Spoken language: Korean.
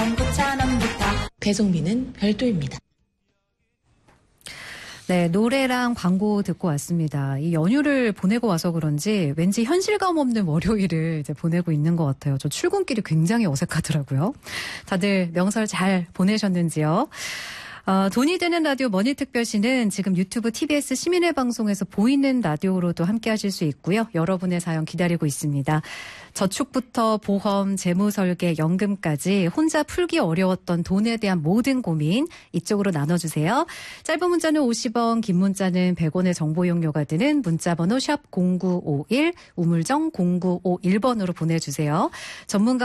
배송비는 별도입니다. 네, 노래랑 광고 듣고 왔습니다. 이 연휴를 보내고 와서 그런지 왠지 현실감 없는 월요일을 이제 보내고 있는 것 같아요. 저 출근길이 굉장히 어색하더라고요. 다들 명설 잘 보내셨는지요? 돈이 되는 라디오 머니특별시는 지금 유튜브 TBS 시민의 방송에서 보이는 라디오로도 함께 하실 수 있고요. 여러분의 사연 기다리고 있습니다. 저축부터 보험, 재무설계, 연금까지 혼자 풀기 어려웠던 돈에 대한 모든 고민 이쪽으로 나눠주세요. 짧은 문자는 50원, 긴 문자는 100원의 정보 이용료가 드는 문자번호 샵 0951, 우물정 0951번으로 보내주세요. 전문가